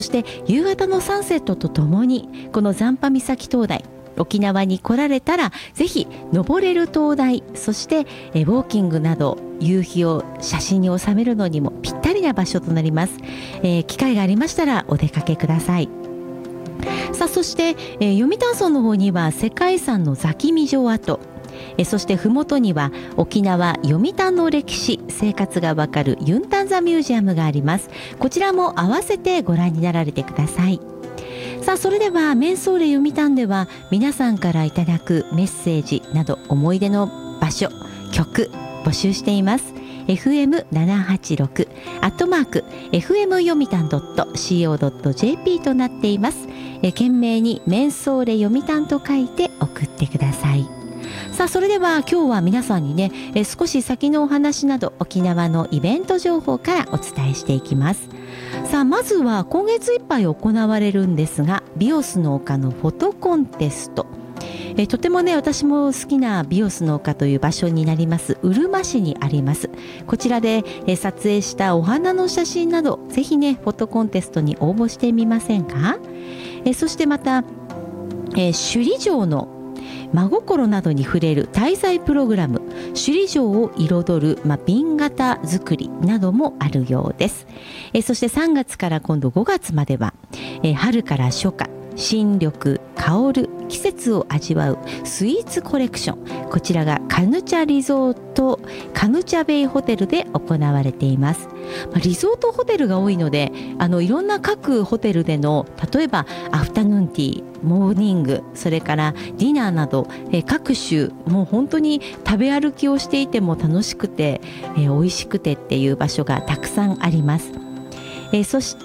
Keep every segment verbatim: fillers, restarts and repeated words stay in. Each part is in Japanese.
そして夕方のサンセットとともにこの残波岬灯台、沖縄に来られたらぜひ登れる灯台、そしてえウォーキングなど夕日を写真に収めるのにもぴったりな場所となります。えー、機会がありましたらお出かけください。さあそして、えー、読谷村の方には世界遺産の座喜味城跡、えー、そして麓には沖縄読谷の歴史生活がわかるユンタンザミュージアムがあります。こちらも合わせてご覧になられてください。さあそれではメンソーレ読谷では皆さんからいただくメッセージなど思い出の場所、曲募集しています。 エフエムななはちろく アットマーク エフエム 読谷 ドット シーオー ドット ジェーピー となっています。え懸命にメンソーレ読谷と書いて送ってください。さあそれでは今日は皆さんにねえ少し先のお話など沖縄のイベント情報からお伝えしていきます。さあまずは今月いっぱい行われるんですが、ビオスの丘のフォトコンテスト、えとてもね私も好きなビオスの丘という場所になりますうるま市にあります。こちらでえ撮影したお花の写真などぜひねフォトコンテストに応募してみませんか。えそしてまた、え首里城の真心などに触れる滞在プログラム、首里城を彩る、まあ、瓶型作りなどもあるようです。えそしてさんがつから今度ごがつまではえ春から初夏、新緑香る季節を味わうスイーツコレクション、こちらがカヌチャリゾートカヌチャベイホテルで行われています。まあ、リゾートホテルが多いのであのいろんな各ホテルでの例えばアフタヌーンティー、モーニング、それからディナーなどえ各種もう本当に食べ歩きをしていても楽しくてえ美味しくてっていう場所がたくさんあります。えー、そして、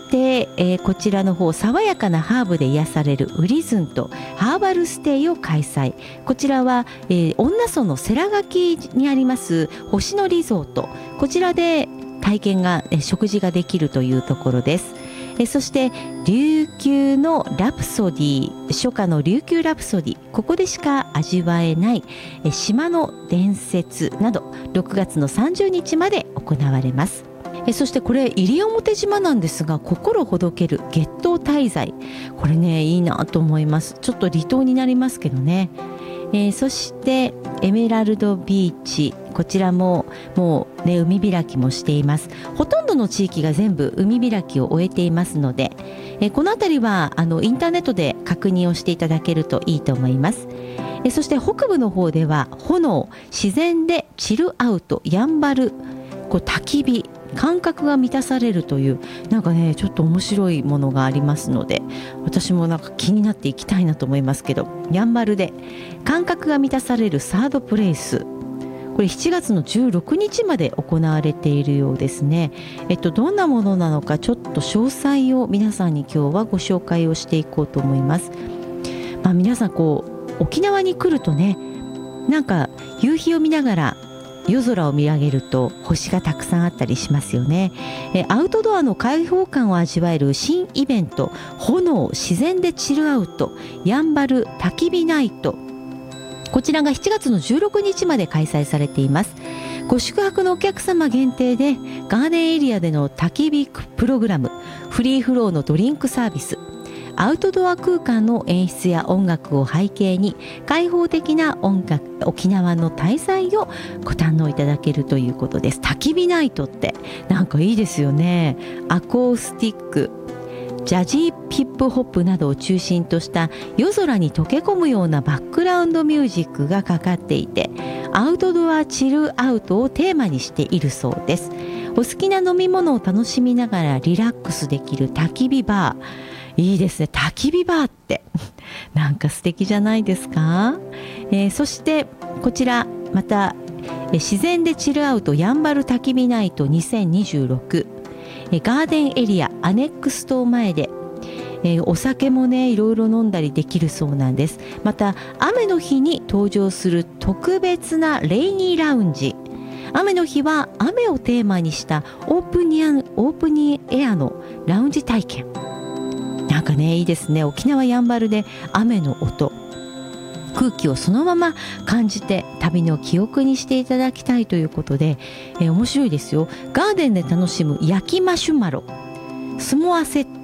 えー、こちらの方爽やかなハーブで癒されるウリズンとハーバルステイを開催。こちらは、えー、恩納村の世良垣にあります星野リゾート、こちらで体験が、えー、食事ができるというところです。えー、そして琉球のラプソディ、初夏の琉球ラプソディ、ここでしか味わえない、えー、島の伝説などろくがつのさんじゅうにちまで行われます。えそしてこれ西表島なんですが、心ほどける月島滞在、これねいいなと思います。ちょっと離島になりますけどね。えー、そしてエメラルドビーチ、こちらももうね海開きもしています。ほとんどの地域が全部海開きを終えていますので、えー、このあたりはあのインターネットで確認をしていただけるといいと思います。えー、そして北部の方では炎、自然でチルアウト、やんばる、こう焚き火、感覚が満たされるというなんかねちょっと面白いものがありますので、私もなんか気になっていきたいなと思いますけど、やんばるで感覚が満たされるサードプレイス、これしちがつのじゅうろくにちまで行われているようですね。えっとどんなものなのかちょっと詳細を皆さんに今日はご紹介をしていこうと思います。まあ、皆さんこう沖縄に来るとね、なんか夕日を見ながら夜空を見上げると星がたくさんあったりしますよね。えアウトドアの開放感を味わえる新イベント、炎、自然でチルアウト、やんばる焚き火ナイト、こちらがしちがつのじゅうろくにちまで開催されています。ご宿泊のお客様限定でガーデンエリアでの焚き火プログラム、フリーフローのドリンクサービス、アウトドア空間の演出や音楽を背景に開放的な音楽、沖縄の滞在をご堪能いただけるということです。焚き火ナイトってなんかいいですよね。アコースティック、ジャジーヒップホップなどを中心とした夜空に溶け込むようなバックグラウンドミュージックがかかっていて、アウトドアチルアウトをテーマにしているそうです。お好きな飲み物を楽しみながらリラックスできる焚き火バー、いいですね。焚き火バーってなんか素敵じゃないですか。えー、そしてこちらまたえ自然でチルアウトやんばる焚き火ナイトにせんにじゅうろく、えガーデンエリアアネックス島前で、えー、お酒もねいろいろ飲んだりできるそうなんです。また雨の日に登場する特別なレイニーラウンジ、雨の日は雨をテーマにしたオープンニアオープンエアのラウンジ体験、なんかねいいですね。沖縄やんばるで雨の音、空気をそのまま感じて旅の記憶にしていただきたいということで、えー、面白いですよ。ガーデンで楽しむ焼きマシュマロ、スモアセッ